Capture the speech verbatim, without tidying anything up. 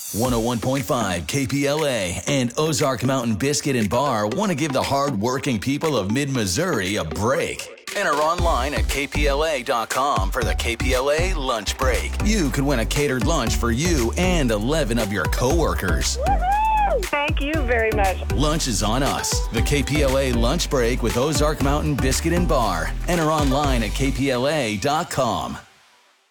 one oh one point five K P L A and Ozark Mountain Biscuit and Bar want to give the hard-working people of mid-Missouri a break. Enter online at K P L A dot com for the K P L A Lunch Break. You could win a catered lunch for you and eleven of your coworkers. Woohoo! Thank you very much. Lunch is on us. The K P L A Lunch Break with Ozark Mountain Biscuit and Bar. Enter online at K P L A dot com.